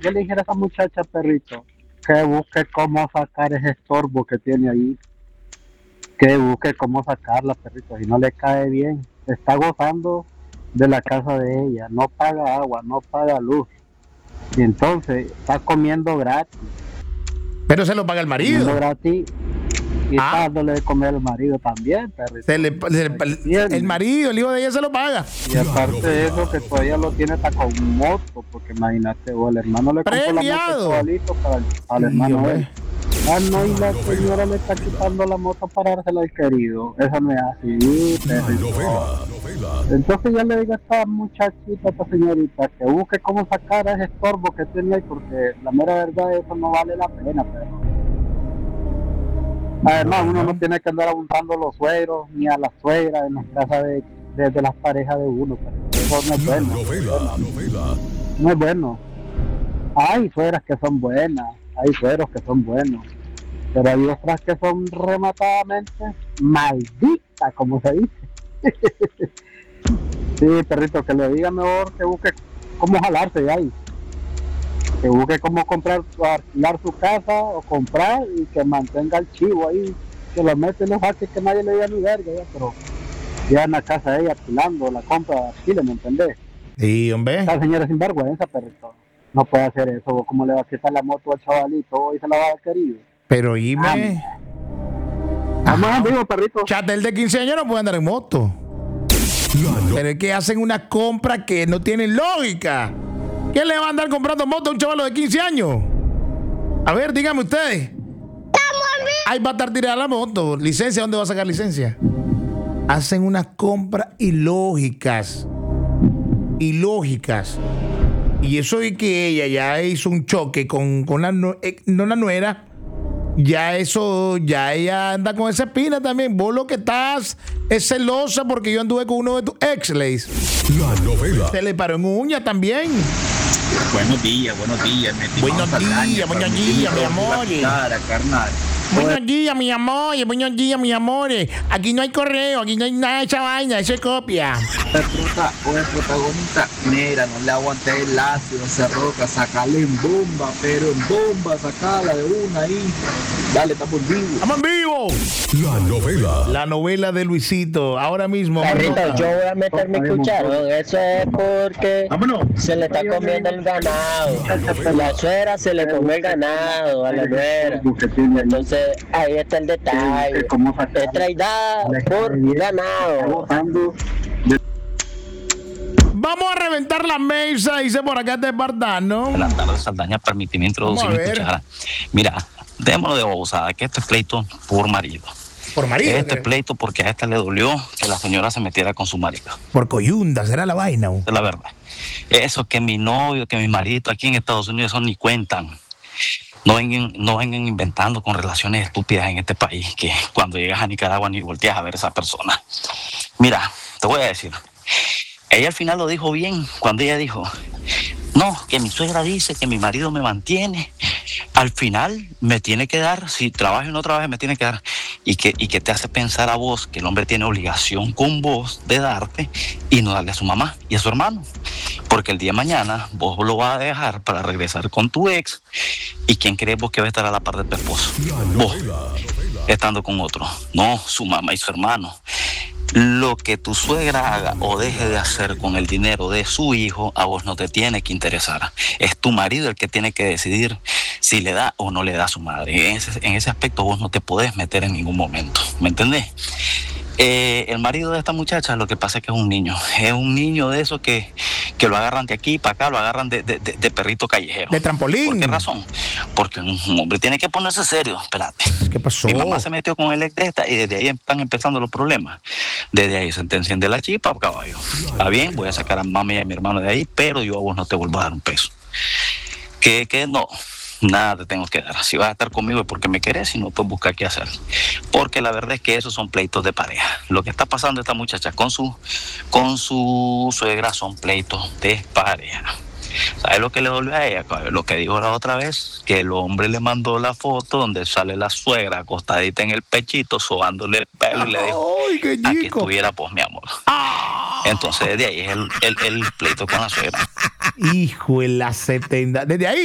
yo le dijera a esa muchacha, perrito, que busque cómo sacar ese estorbo que tiene ahí, que busque cómo sacarla, perrito, si no le cae bien, está gozando de la casa de ella, no paga agua, no paga luz, y entonces está comiendo gratis. Pero se lo paga el marido. Comiendo gratis y está dándole de comer al marido también, perrito. El marido, el hijo de ella se lo paga. Y aparte de eso, que todavía lo tiene hasta con moto, porque imagínate, o el hermano le compró ¡Premiado! la moto para el hermano de él. Ah, no, y la señora le está quitando la moto para dársela al querido. Eso no es así, perrito. Entonces ya le digo a esta muchachita, a esta señorita, que busque cómo sacar ese estorbo que tiene ahí, porque la mera verdad eso no vale la pena, perro. Además, uno no tiene que andar abundando a los suegros ni a la suegra en las casas de las parejas de uno. Eso no es bueno. No es bueno. Hay suegras que son buenas, hay suegros que son buenos, pero hay otras que son rematadamente malditas, como se dice. Sí, perrito, que le diga mejor que busque cómo jalarse de ahí. Que busque cómo comprar, alquilar su casa o comprar y que mantenga el chivo ahí, que lo mete y lo saque, que nadie le diga ni verga, ya, pero ya en la casa de ella alquilando, la compra, alquile, ¿me entendés? Sí, hombre. Esa señora es sinvergüenza, perrito. No puede hacer eso, ¿cómo le va a quitar la moto al chavalito y se la va a dar querido? Pero dime. Vamos en vivo, perrito. Chatel de 15 años no puede andar en moto. Pero es que hacen una compra que no tiene lógica. ¿Quién le va a andar comprando moto a un chavalo de 15 años? A ver, díganme ustedes. Ahí va a estar tirada la moto. ¿Licencia? ¿Dónde va a sacar licencia? Hacen unas compras ilógicas. Ilógicas. Y eso de que ella ya hizo un choque con la nuera, ya ella anda con esa espina también. Vos lo que estás es celosa porque yo anduve con uno de tus ex, Leis. La novela. Se le paró en uña también. Buenos días. Buenos días, mi amor. Carnal. Buenos días, mi amor. Buenos días, mi amor. Aquí no hay correo, aquí no hay nada de esa vaina, eso es copia. Oye, protagonista, mira, no le aguanté el ácido, esa roca, sacale en bomba, pero en bomba, sacala de una ahí. Dale, estamos vivos. ¡Estamos en vivo! La novela. La novela de Luisito, ahora mismo. Carrito, yo voy a meter mi cucharón. Eso es porque se le está comiendo el ganado. La suegra se le comió el ganado a la nuera. Entonces, ahí está el detalle. Es traidad por ganado. Vamos a reventar la mesa, dice por acá este Espartano. Buenas tardes, Saldaña, permíteme introducir mi cuchara. Mira, démonos de babosada, que este pleito por marido. ¿Por marido? Este pleito porque a esta le dolió que la señora se metiera con su marido. Por coyunda, será la vaina. Es la verdad. Eso que mi novio, que mi marido aquí en Estados Unidos, eso ni cuentan. No vengan inventando con relaciones estúpidas en este país, que cuando llegas a Nicaragua ni volteas a ver a esa persona. Mira, te voy a decir, ella al final lo dijo bien cuando ella dijo, no, que mi suegra dice que mi marido me mantiene, al final me tiene que dar, si trabajo o no trabajo me tiene que dar, y que te hace pensar a vos que el hombre tiene obligación con vos de darte y no darle a su mamá y a su hermano, porque el día de mañana vos lo vas a dejar para regresar con tu ex, y ¿quién crees vos que va a estar a la par de tu esposo? Vos, estando con otro, no su mamá y su hermano. Lo que tu suegra haga o deje de hacer con el dinero de su hijo, a vos no te tiene que interesar. Es tu marido el que tiene que decidir si le da o no le da a su madre. En ese aspecto vos no te podés meter en ningún momento. ¿Me entendés? El marido de esta muchacha, lo que pasa es que es un niño de esos que lo agarran de aquí para acá, lo agarran de perrito callejero. De trampolín. ¿Por qué razón? Porque un hombre tiene que ponerse serio. Espérate. ¿Qué pasó? Mi mamá se metió con el ex de esta y desde ahí están empezando los problemas. Desde ahí se te enciende la chispa, caballo. Está bien, voy a sacar a mamá y a mi hermano de ahí, pero yo a vos no te vuelvo a dar un peso. Que no. Nada te tengo que dar. Si vas a estar conmigo es porque me querés, si no, pues busca qué hacer. Porque la verdad es que esos son pleitos de pareja. Lo que está pasando esta muchacha con su suegra son pleitos de pareja. ¿Sabes lo que le dolió a ella? Lo que dijo la otra vez, que el hombre le mandó la foto donde sale la suegra acostadita en el pechito, sobándole el pelo y le dijo a que estuviera, pues, mi amor. Entonces, desde ahí es el pleito con la suegra. Hijo de la 70. Desde ahí.